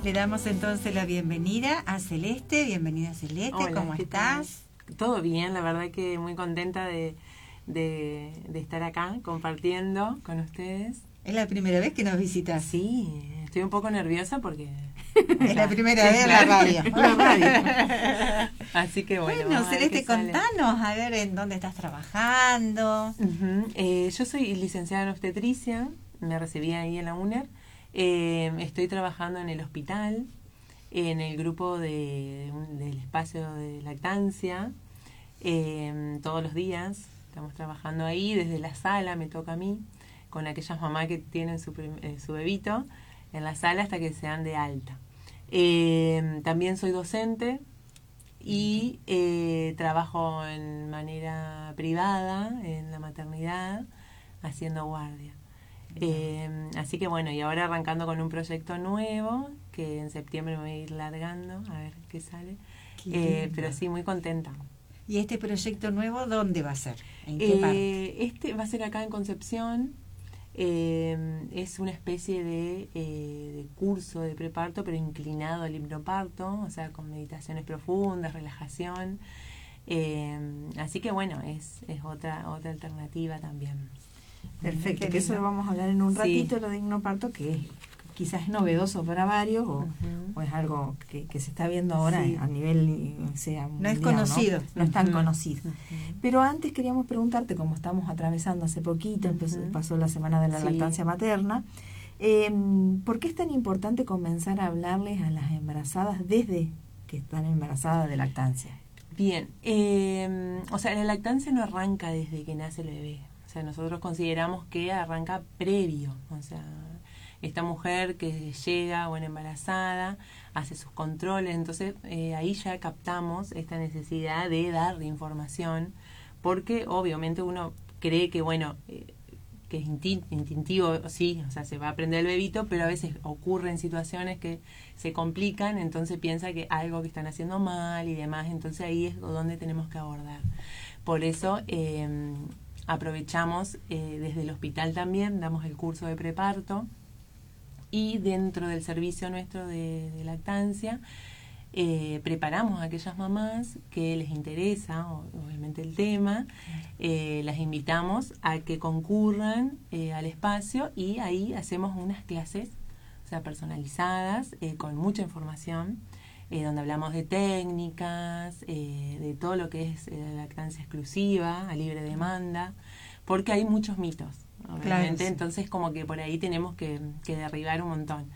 Le damos entonces la bienvenida a Celeste. Bienvenida, Celeste. Hola, ¿Cómo estás? Todo bien, la verdad que muy contenta de estar acá compartiendo con ustedes. ¿Es la primera vez que nos visitas? Sí, estoy un poco nerviosa porque... Es la primera vez en la radio. La radio. Así que bueno. Celeste, contanos, a ver en dónde estás trabajando. Yo soy licenciada en obstetricia, me recibí ahí en la UNER. Estoy trabajando en el hospital, en el grupo del espacio de lactancia, todos los días. Estamos trabajando ahí, desde la sala me toca a mí, con aquellas mamás que tienen su bebito, en la sala hasta que se dan de alta. También soy docente y trabajo en manera privada en la maternidad, haciendo guardia. Así que bueno, y ahora arrancando con un proyecto nuevo, que en septiembre me voy a ir largando, a ver qué sale. Pero sí, muy contenta. ¿Y este proyecto nuevo dónde va a ser? ¿En qué parte? Este va a ser acá en Concepción. Es una especie de curso de preparto, pero inclinado al hipnoparto, o sea, con meditaciones profundas, relajación. Así que bueno, es otra alternativa también. Perfecto, que eso lo vamos a hablar en un ratito, sí. Lo de hipnoparto, que quizás es novedoso para varios o es algo que se está viendo ahora a nivel mundial, no es conocido, no es tan conocido. Pero antes queríamos preguntarte, como estamos atravesando hace poquito, pasó la semana de la lactancia materna, ¿por qué es tan importante comenzar a hablarles a las embarazadas desde que están embarazadas de lactancia? Bien, o sea, la lactancia no arranca desde que nace el bebé. O sea, nosotros consideramos que arranca previo, o sea, esta mujer que llega, bueno, embarazada, hace sus controles, entonces ahí ya captamos esta necesidad de darle información, porque obviamente uno cree que, bueno, que es instintivo, sí, o sea, se va a aprender el bebito, pero a veces ocurren situaciones que se complican, entonces piensa que algo que están haciendo mal y demás, entonces ahí es donde tenemos que abordar. Por eso... aprovechamos desde el hospital también, damos el curso de preparto y dentro del servicio nuestro de lactancia preparamos a aquellas mamás que les interesa, obviamente, el tema, las invitamos a que concurran al espacio y ahí hacemos unas clases, o sea, personalizadas, con mucha información, donde hablamos de técnicas, de todo lo que es la lactancia exclusiva, a libre demanda, porque hay muchos mitos, obviamente, claro, sí. Entonces como que por ahí tenemos que derribar un montón,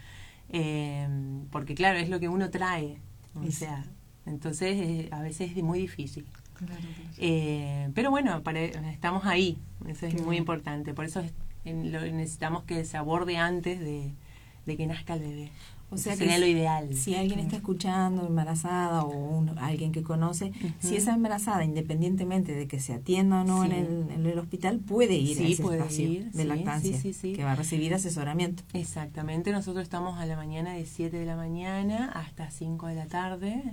porque claro, es lo que uno trae, o sea, entonces a veces es muy difícil. Claro. Pero bueno, estamos ahí, eso es muy importante, por eso necesitamos que se aborde antes de que nazca el bebé. O sea, sería lo ideal. Si alguien está escuchando embarazada o alguien que conoce, si esa embarazada, independientemente de que se atienda o no en el hospital, puede ir a ese espacio de lactancia, que va a recibir asesoramiento. Exactamente, nosotros estamos a la mañana de 7 de la mañana hasta 5 de la tarde.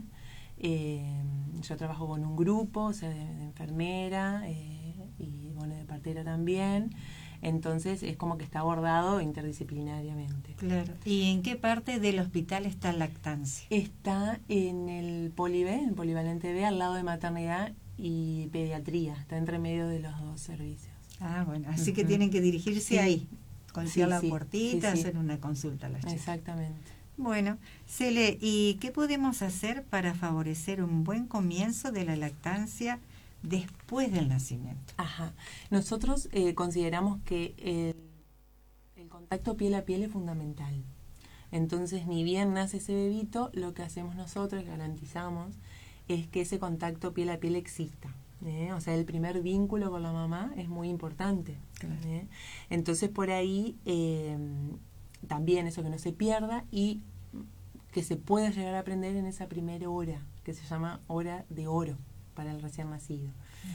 Yo trabajo con un grupo, o sea, de enfermera y bueno, de partera también. Entonces es como que está abordado interdisciplinariamente. Claro. ¿Y en qué parte del hospital está lactancia? Está en el el polivalente B, al lado de maternidad y pediatría. Está entre medio de los dos servicios. Ah, bueno, así que tienen que dirigirse ahí, golpear la puertita, hacer una consulta a las chicas. Exactamente. Bueno, Cele, ¿y qué podemos hacer para favorecer un buen comienzo de la lactancia después del nacimiento? Ajá. Nosotros consideramos que el contacto piel a piel es fundamental. Entonces, ni bien nace ese bebito, lo que hacemos nosotros, garantizamos, es que ese contacto piel a piel exista. O sea, el primer vínculo con la mamá es muy importante. Claro. Entonces, por ahí también eso, que no se pierda y que se pueda llegar a aprender en esa primera hora, que se llama hora de oro para el recién nacido.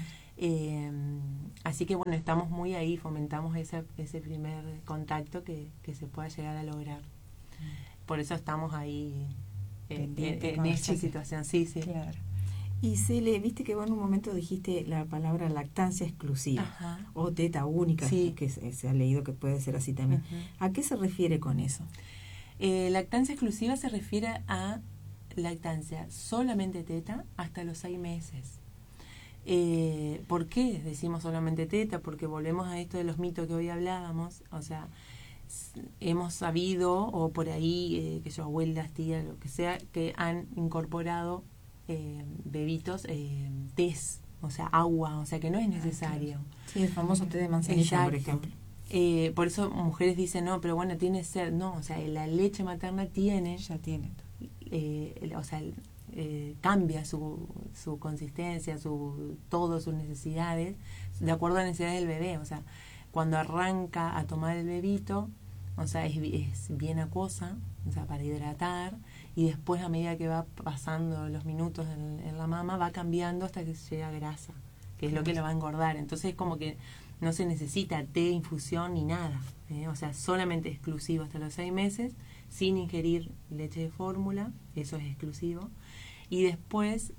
Así que bueno, estamos muy ahí, fomentamos ese primer contacto que se pueda llegar a lograr. Por eso estamos ahí en esta situación. Sí, claro. Y Cele, viste que vos en un momento dijiste la palabra lactancia exclusiva. Ajá. O teta única, que se ha leído que puede ser así también. ¿A qué se refiere con eso? Lactancia exclusiva se refiere a lactancia solamente teta hasta los 6 meses. ¿Por qué decimos solamente teta? Porque volvemos a esto de los mitos que hoy hablábamos. O sea, hemos sabido, o por ahí, que yo, abuelas, tías, lo que sea, que han incorporado bebitos, tés, o sea, agua, o sea, que no es necesario. Sí, el famoso té de manzanilla, por ejemplo. Por eso mujeres dicen, no, pero bueno, tiene sed. No, o sea, la leche materna Ya tiene. o sea, cambia su consistencia, todas sus necesidades, de acuerdo a las necesidades del bebé. O sea, cuando arranca a tomar el bebito, o sea, es bien acuosa, o sea, para hidratar, y después, a medida que va pasando los minutos en la mama, va cambiando hasta que llega a grasa, que es lo que lo va a engordar. Entonces, es como que no se necesita té, infusión ni nada, o sea, solamente exclusivo hasta los 6 meses, sin ingerir leche de fórmula, eso es exclusivo. Y después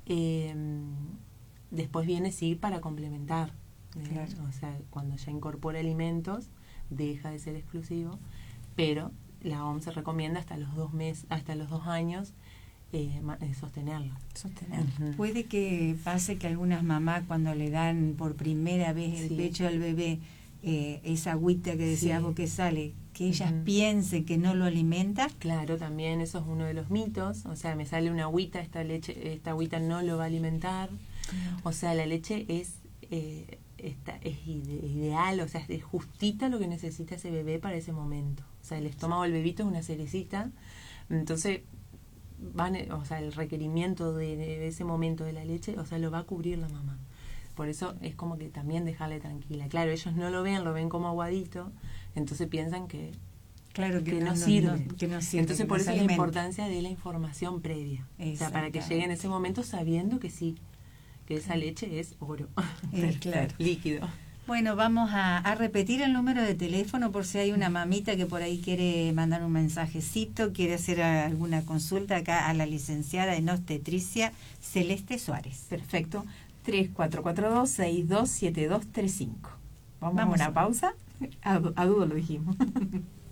viene sí para complementar, Claro. o sea, cuando ya incorpora alimentos, deja de ser exclusivo, pero la OMS recomienda hasta los 2 meses, hasta los 2 años, sostenerla. Puede que pase que algunas mamás, cuando le dan por primera vez el pecho al bebé, esa agüita que decías vos que sale, que ellas piensen que no lo alimenta. Claro, también eso es uno de los mitos. O sea, me sale una agüita, esta agüita no lo va a alimentar. O sea, la leche es ideal, o sea, es justita lo que necesita ese bebé para ese momento. O sea, el estómago del bebito es una cerecita, entonces o sea, el requerimiento de ese momento de la leche, o sea, lo va a cubrir la mamá. Por eso es como que también dejarle tranquila. Claro, ellos no lo ven como aguadito, entonces piensan que no sirve. Entonces, por eso la importancia de la información previa. O sea, para que llegue en ese momento sabiendo que sí, que esa leche es oro, claro. líquido. Bueno, vamos a repetir el número de teléfono por si hay una mamita que por ahí quiere mandar un mensajecito, quiere hacer alguna consulta acá a la licenciada en obstetricia Celeste Suárez. Perfecto. 3442-627235. Vamos a una pausa. A dudo lo dijimos.